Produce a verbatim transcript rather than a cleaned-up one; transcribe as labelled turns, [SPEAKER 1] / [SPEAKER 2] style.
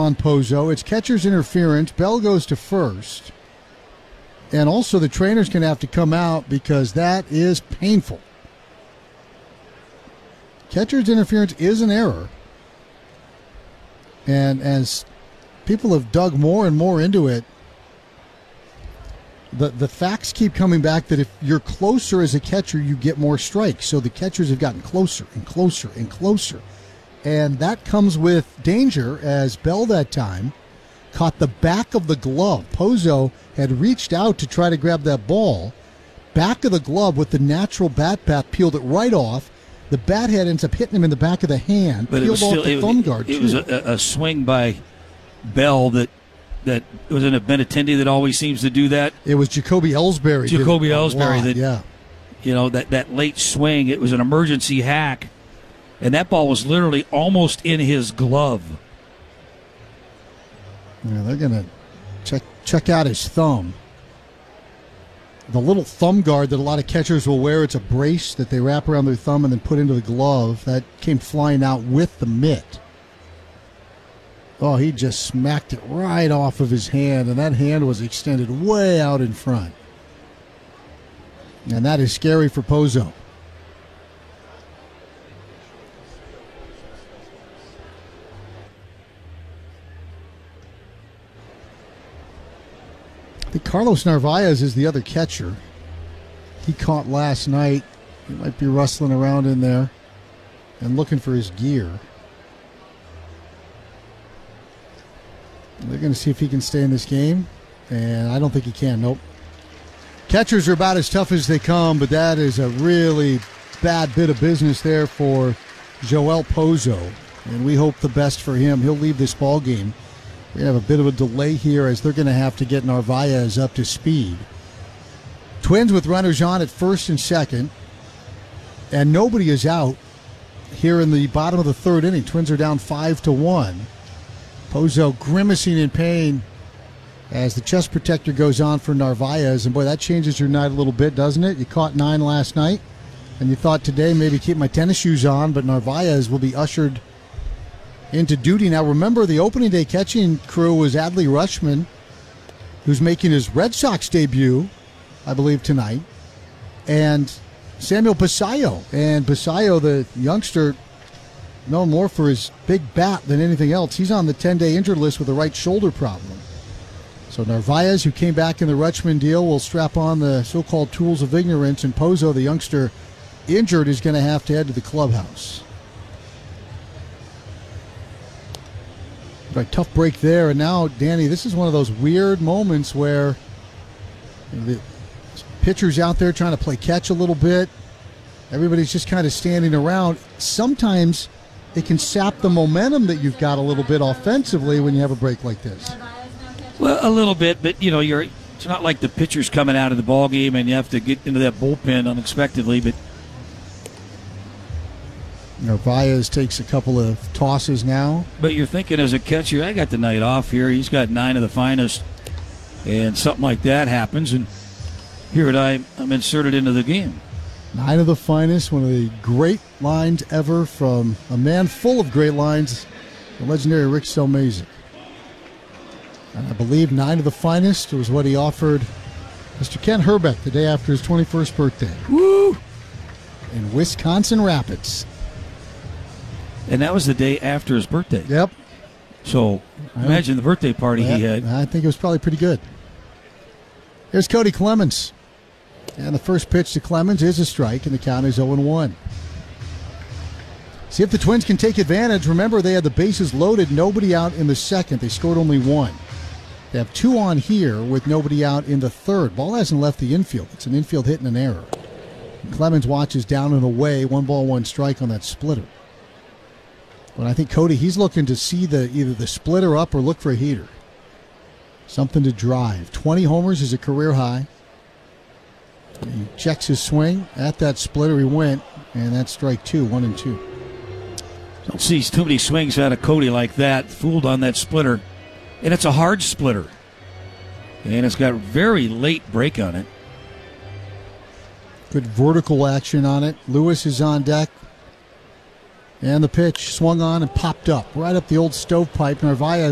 [SPEAKER 1] on Pozo. It's catcher's interference. Bell goes to first. And also the trainer's going to have to come out because that is painful. Catcher's interference is an error. And as people have dug more and more into it, the, the facts keep coming back that if you're closer as a catcher, you get more strikes. So the catchers have gotten closer and closer and closer. And that comes with danger, as Bell that time caught the back of the glove. Pozo had reached out to try to grab that ball. Back of the glove with the natural bat path, peeled it right off. The bat head ends up hitting him in the back of the hand,
[SPEAKER 2] but
[SPEAKER 1] peeled
[SPEAKER 2] it was
[SPEAKER 1] off
[SPEAKER 2] still,
[SPEAKER 1] the
[SPEAKER 2] it,
[SPEAKER 1] thumb
[SPEAKER 2] it,
[SPEAKER 1] guard.
[SPEAKER 2] It
[SPEAKER 1] too.
[SPEAKER 2] was a, a swing by Bell that that was in a Benintendi that always seems to do that.
[SPEAKER 1] It was Jacoby Ellsbury.
[SPEAKER 2] Jacoby Ellsbury
[SPEAKER 1] lot,
[SPEAKER 2] that,
[SPEAKER 1] yeah.
[SPEAKER 2] you know, that, that late swing. It was an emergency hack, and that ball was literally almost in his glove.
[SPEAKER 1] Yeah, they're gonna check check out his thumb. The little thumb guard that a lot of catchers will wear, it's a brace that they wrap around their thumb and then put into the glove. That came flying out with the mitt. Oh, he just smacked it right off of his hand, and that hand was extended way out in front. And that is scary for Pozo. I think Carlos Narvaez is the other catcher. He caught last night. He might be rustling around in there and looking for his gear. They're going to see if he can stay in this game, and I don't think he can. Nope. Catchers are about as tough as they come, but that is a really bad bit of business there for Joel Pozo, and we hope the best for him. He'll leave this ball game. We have a bit of a delay here as they're going to have to get Narvaez up to speed. Twins with runners on at first and second, and nobody is out here in the bottom of the third inning. Twins are down five to one. Pozo grimacing in pain as the chest protector goes on for Narvaez. And boy, that changes your night a little bit, doesn't it? You caught nine last night, and you thought today maybe keep my tennis shoes on, but Narvaez will be ushered into duty. Now remember, the opening day catching crew was Adley Rutschman, who's making his Red Sox debut, I believe, tonight, and Samuel Basayo. And Basayo, the youngster, known more for his big bat than anything else, he's on the ten-day injured list with a right shoulder problem. So Narvaez, who came back in the Rutschman deal, will strap on the so-called tools of ignorance, and Pozo, the youngster injured, is going to have to head to the clubhouse. Right, tough break there, and now, Danny, this is one of those weird moments where the pitcher's out there trying to play catch a little bit. Everybody's just kind of standing around. Sometimes it can sap the momentum that you've got a little bit offensively when you have a break like this.
[SPEAKER 2] Well, a little bit, but you know, you're it's not like the pitcher's coming out of the ball game and you have to get into that bullpen unexpectedly. But
[SPEAKER 1] Narvaez takes a couple of tosses now.
[SPEAKER 2] But you're thinking as a catcher, I got the night off here. He's got nine of the finest, and something like that happens, and here it I I'm inserted into the game.
[SPEAKER 1] Nine of the finest, one of the great lines ever from a man full of great lines, the legendary Rick Stelmazik. And I believe nine of the finest was what he offered Mister Ken Herbeck the day after his twenty-first birthday.
[SPEAKER 2] Woo!
[SPEAKER 1] In Wisconsin Rapids.
[SPEAKER 2] And that was the day after his birthday.
[SPEAKER 1] Yep.
[SPEAKER 2] So imagine the birthday party
[SPEAKER 1] yeah,
[SPEAKER 2] he had.
[SPEAKER 1] I think it was probably pretty good. Here's Cody Clemens. And the first pitch to Clemens is a strike, and the count is oh and one. See if the Twins can take advantage. Remember, they had the bases loaded, nobody out in the second. They scored only one. They have two on here with nobody out in the third. Ball hasn't left the infield. It's an infield hit and an error. And Clemens watches down and away, one ball, one strike on that splitter. But I think Cody, he's looking to see the either the splitter up or look for a heater. Something to drive. twenty homers is a career high. He checks his swing. At that splitter he went, and that's strike two, one and two.
[SPEAKER 2] Don't see too many swings out of Cody like that, fooled on that splitter. And it's a hard splitter. And it's got very late break on it.
[SPEAKER 1] Good vertical action on it. Lewis is on deck. And the pitch swung on and popped up, right up the old stovepipe. Narvaez